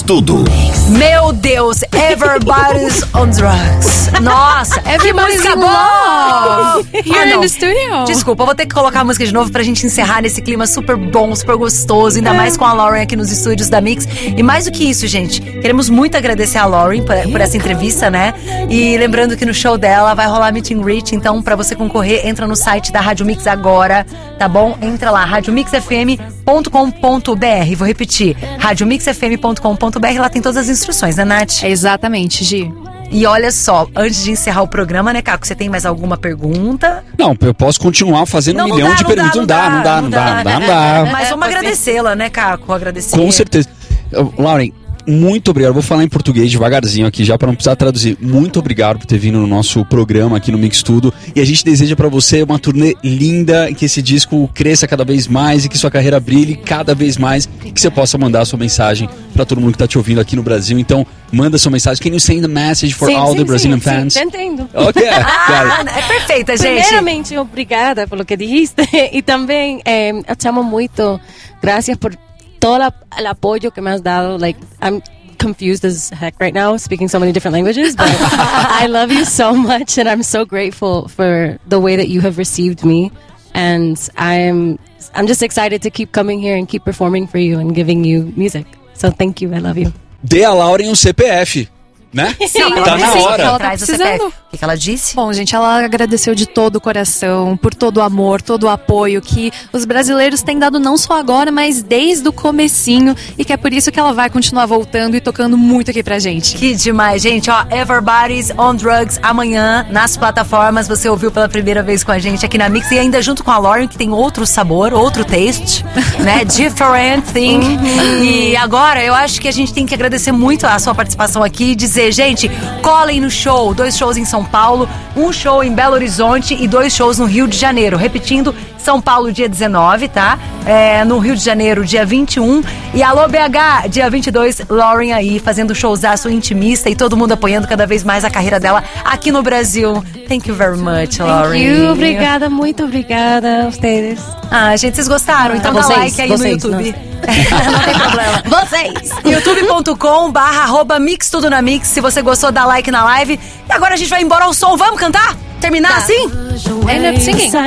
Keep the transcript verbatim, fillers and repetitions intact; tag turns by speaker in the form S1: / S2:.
S1: Tudo.
S2: Meu Deus, Everybody's on Drugs. Nossa,
S3: Everybody's
S2: que música
S3: in
S2: boa!
S3: love. Here
S2: Ah,
S3: in
S2: não.
S3: the studio.
S2: Desculpa, eu vou ter que colocar a música de novo pra gente encerrar nesse clima super bom, super gostoso, ainda é. mais com a Lauren aqui nos estúdios da Mix. E mais do que isso, gente, queremos muito agradecer a Lauren por, por essa entrevista, né? E lembrando que no show dela vai rolar meet and greet, então pra você concorrer, entra no site da Rádio Mix agora, tá bom? Entra lá, rádio mix f m ponto com ponto b r. Vou repetir, rádio mix f m ponto com ponto b r, lá tem todas as instruções, né, Nath?
S3: É exatamente, Gi.
S2: E olha só, antes de encerrar o programa, né, Caco, você tem mais alguma pergunta?
S4: Não, eu posso continuar fazendo
S2: Não,
S4: um
S2: não
S4: milhão
S2: dá,
S4: de
S2: não
S4: perguntas.
S2: dá,
S4: Não dá, não dá, não dá, não dá, não dá.
S2: Mas vamos agradecê-la, né, Caco? Agradecer.
S4: Com certeza. Lauren, muito obrigado. Vou falar em português devagarzinho aqui, já para não precisar traduzir. Muito obrigado por ter vindo no nosso programa aqui no Mix Tudo. E a gente deseja para você uma turnê linda, que esse disco cresça cada vez mais e que sua carreira brilhe cada vez mais, e que você possa mandar sua mensagem para todo mundo que tá te ouvindo aqui no Brasil. Então, manda sua mensagem. Can you send a message for
S5: sim,
S4: all
S5: sim,
S4: the Brazilian
S5: sim,
S4: fans?
S5: Sim, entendo.
S4: Ok,
S2: ah, é perfeita, gente.
S5: Primeiramente, obrigada pelo que dijiste. E também, eh, eu te amo muito. Gracias por todo el apoyo que me has dado. Like, I'm confused as heck right now, speaking so many different languages, but I love you so much, and I'm so grateful for the way that you have received me. And I'm, I'm just excited to keep coming here and keep performing for you and giving you music. So thank you, I love you.
S4: Dê a Lauren um C P F, né?
S3: Sim,
S4: tá na
S3: sim,
S4: hora.
S3: ela tá precisando.
S2: O que, que ela disse?
S3: Bom, gente, ela agradeceu de todo o coração, por todo o amor, todo o apoio que os brasileiros têm dado não só agora, mas desde o comecinho, e que é por isso que ela vai continuar voltando e tocando muito aqui pra gente.
S2: Que demais, gente. Ó, Everybody's on Drugs amanhã nas plataformas. Você ouviu pela primeira vez com a gente aqui na Mix, e ainda junto com a Lauren, que tem outro sabor, outro taste, né? Different thing. Uhum. E agora eu acho que a gente tem que agradecer muito a sua participação aqui e dizer, gente, colhem no show. Dois shows em São Paulo, um show em Belo Horizonte e dois shows no Rio de Janeiro. Repetindo, São Paulo dia dezenove, tá? É, no Rio de Janeiro dia vinte e um. E alô B H, dia vinte e dois, Lauren aí fazendo showzaço intimista e todo mundo apoiando cada vez mais a carreira dela aqui no Brasil. Thank you very much, Lauren.
S5: Thank you, obrigada, muito obrigada a vocês.
S2: Ah, gente, vocês gostaram? Então
S5: ah,
S2: dá
S5: vocês,
S2: like aí
S5: vocês,
S2: no YouTube.
S5: Não.
S2: Não tem problema.
S5: Vocês!
S2: youtube ponto com barra arroba Mix Tudo na Mix. Se você gostou, dá like na live. E agora a gente vai embora ao som. Vamos cantar? Terminar
S3: tá.
S2: assim?
S3: End up singing.